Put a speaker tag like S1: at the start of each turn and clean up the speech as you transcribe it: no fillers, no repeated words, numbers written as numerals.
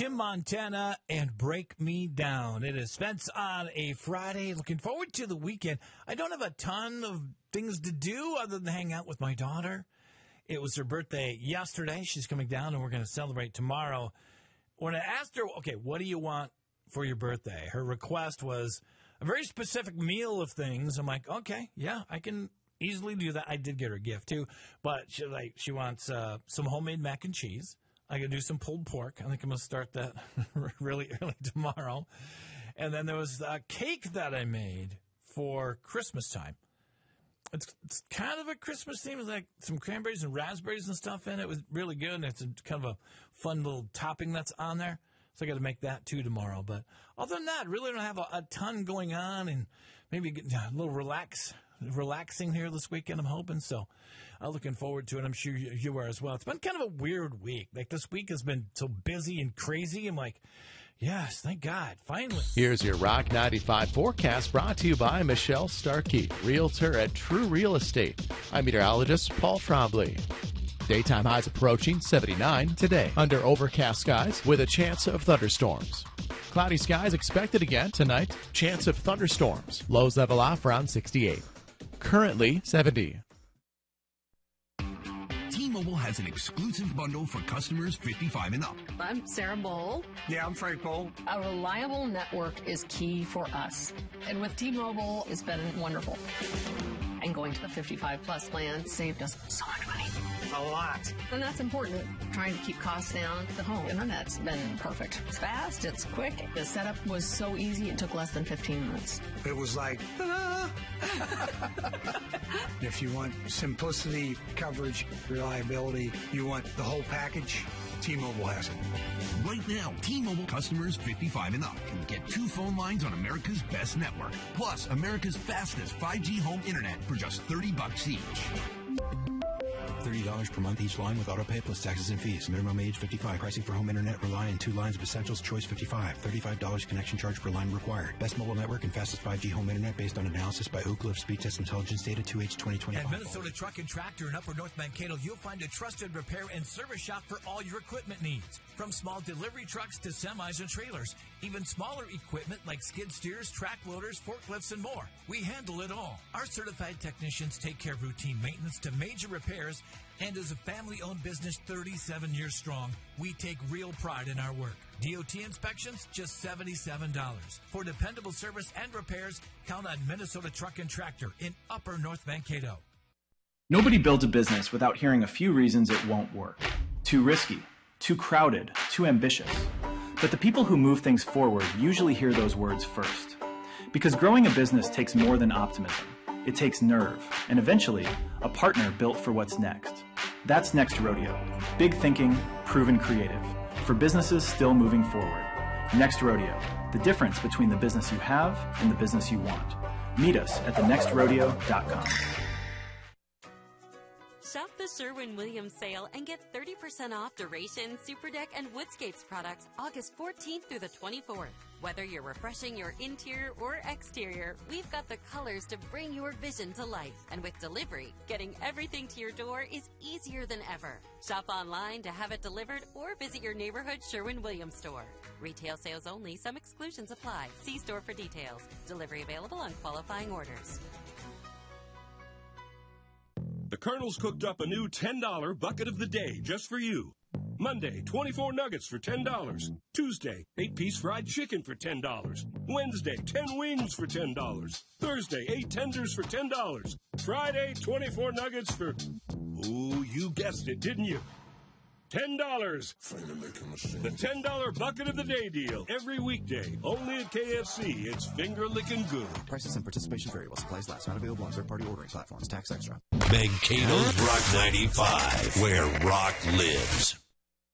S1: Tim Montana and Break Me Down. It is Spence on a Friday. Looking forward to the weekend. I don't have a ton of things to do other than hang out with my daughter. It was her birthday yesterday. She's coming down, and we're going to celebrate tomorrow. When I asked her, okay, what do you want for your birthday? Her request was a very specific meal of things. I'm like, okay, yeah, I can easily do that. I did get her a gift, too. But she wants some homemade mac and cheese. I can do some pulled pork. I think I'm going to start that really early tomorrow. And then there was a cake that I made for Christmas time. It's kind of a Christmas theme. It's like some cranberries and raspberries and stuff in it. It was really good. And it's kind of a fun little topping that's on there. So I got to make that too tomorrow. But other than that, really don't have a ton going on, and maybe get a little relaxing here this weekend, I'm hoping. So I'm looking forward to it. I'm sure you are as well. It's been kind of a weird week. Like, this week has been so busy and crazy. I'm like, yes, thank God, finally.
S2: Here's your Rock 95 forecast, brought to you by Michelle Starkey, realtor at True Real Estate. I'm meteorologist Paul Trombley. Daytime highs approaching 79 today, under overcast skies with a chance of thunderstorms. Cloudy skies expected again tonight, chance of thunderstorms. Lows level off around 68. Currently 70.
S3: T-Mobile has an exclusive bundle for customers 55 and up.
S4: I'm Sarah Bowl.
S5: Yeah, I'm Frank Bowl.
S4: A reliable network is key for us. And with T-Mobile, it's been wonderful. And going to the 55-plus plan saved us so much money.
S5: A lot.
S4: And that's important. Trying to keep costs down. The home internet's been perfect. It's fast, it's quick. The setup was so easy, it took less than 15 minutes.
S5: It was like, ta-da! If you want simplicity, coverage, reliability, you want the whole package, T-Mobile has it.
S3: Right now, T-Mobile customers 55 and up can get 2 phone lines on America's best network, plus America's fastest 5G home internet for just $30 each.
S6: $30 per month each line with autopay plus taxes and fees. Minimum age 55. Pricing for home internet rely on 2 lines of essentials. Choice 55. $35 connection charge per line required. Best mobile network and fastest 5G home internet based on analysis by Oak Cliff Speed Test Intelligence data 2H 2025.
S7: At Minnesota Truck and Tractor in Upper North Mankato, you'll find a trusted repair and service shop for all your equipment needs. From small delivery trucks to semis and trailers, even smaller equipment like skid steers, track loaders, forklifts, and more. We handle it all. Our certified technicians take care of routine maintenance to major repairs, and as a family-owned business 37 years strong, we take real pride in our work. DOT inspections, just $77. For dependable service and repairs, count on Minnesota Truck and Tractor in Upper North Mankato.
S8: Nobody builds a business without hearing a few reasons it won't work. Too risky, too crowded, too ambitious. But the people who move things forward usually hear those words first. Because growing a business takes more than optimism. It takes nerve, and eventually, a partner built for what's next. That's Next Rodeo. Big thinking, proven creative. For businesses still moving forward. Next Rodeo. The difference between the business you have and the business you want. Meet us at thenextrodeo.com.
S9: Shop the Sherwin-Williams sale and get 30% off Duration, Superdeck, and Woodscapes products August 14th through the 24th. Whether you're refreshing your interior or exterior, we've got the colors to bring your vision to life. And with delivery, getting everything to your door is easier than ever. Shop online to have it delivered or visit your neighborhood Sherwin-Williams store. Retail sales only. Some exclusions apply. See store for details. Delivery available on qualifying orders.
S10: The Colonel's cooked up a new $10 bucket of the day just for you. Monday, 24 nuggets for $10. Tuesday, 8-piece fried chicken for $10. Wednesday, 10 wings for $10. Thursday, 8 tenders for $10. Friday, 24 nuggets for... Ooh, you guessed it, didn't you? $10. The $10 bucket of the day deal. Every weekday. Only at KFC. It's finger-licking good.
S6: Prices and participation vary while supplies last. Not available on third-party ordering platforms. Tax extra.
S11: Mankato's Rock 95, where rock lives.